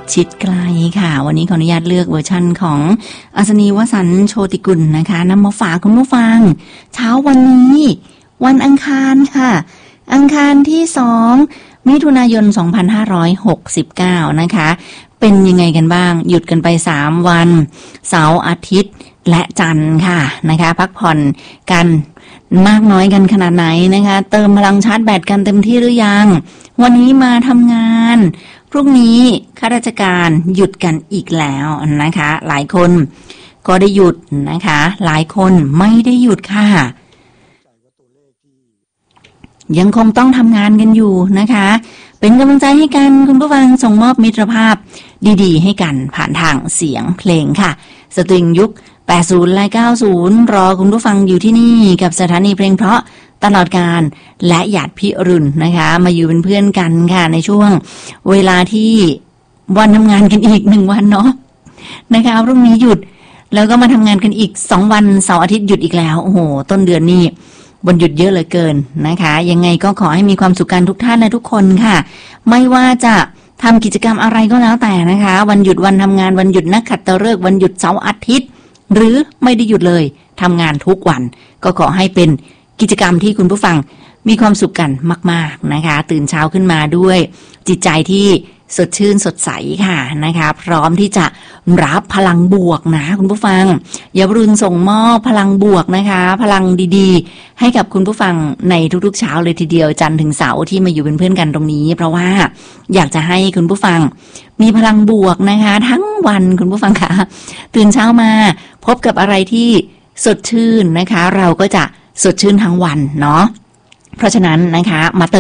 ชิดไกลค่ะวันนี้ขออนุญาตเลือกเวอร์ชั่นของอัศนีวสันต์โชติกุลนะคะนำมาฝากคุณผู้ฟังเช้าวันนี้วันอังคารค่ะอังคารที่2มิถุนายน2569นะคะเป็นยังไงกันบ้างหยุดกันไป3วันเสาร์อาทิตย์และจันทร์ค่ะนะคะพักผ่อนกันมากน้อยกันขนาดไหนนะคะเติมพลังชาร์จแบตกันเต็มที่หรือยังวันนี้มาทำงานพรุ่งนี้ข้าราชการหยุดกันอีกแล้วนะคะหลายคนก็ได้หยุดนะคะหลายคนไม่ได้หยุดค่ะยังคงต้องทำงานกันอยู่นะคะเป็นกำลังใจให้กันคุณผู้ฟังส่งมอบมิตรภาพดีๆให้กันผ่านทางเสียงเพลงค่ะสตริงยุค80และ90รอคุณผู้ฟังอยู่ที่นี่กับสถานีเพลงเพราะตลอดการและหยาดพิรุณนะคะมาอยู่เป็นเพื่อนกันค่ะในช่วงเวลาที่วันทำงานกันอีก1วันเนาะนะคะพรุ่งนี้หยุดแล้วก็มาทำงานกันอีก2วันเสาร์อาทิตย์หยุดอีกแล้วโอ้โหต้นเดือนนี้วันหยุดเยอะเหลือเกินนะคะยังไงก็ขอให้มีความสุขกันทุกท่านและทุกคนค่ะไม่ว่าจะทำกิจกรรมอะไรก็แล้วแต่นะคะวันหยุดวันทำงานวันหยุดนักขัตฤกษ์วันหยุดเสาร์อาทิตย์หรือไม่ได้หยุดเลยทำงานทุกวันก็ขอให้เป็นกิจกรรมที่คุณผู้ฟังมีความสุขกันมากๆนะคะตื่นเช้าขึ้นมาด้วยจิตใจที่สดชื่นสดใสค่ะนะคะพร้อมที่จะรับพลังบวกนะคุณผู้ฟังอย่ารุนส่งมอบพลังบวกนะคะพลังดีๆให้กับคุณผู้ฟังในทุกๆเช้าเลยทีเดียวจันทร์ถึงเสาร์ที่มาอยู่เป็นเพื่อนกันตรงนี้เพราะว่าอยากจะให้คุณผู้ฟังมีพลังบวกนะคะทั้งวันคุณผู้ฟังค่ะตื่นเช้ามาพบกับอะไรที่สดชื่นนะคะเราก็จะสดชื่นทั้งวันเนาะเพราะฉะนั้นนะคะมา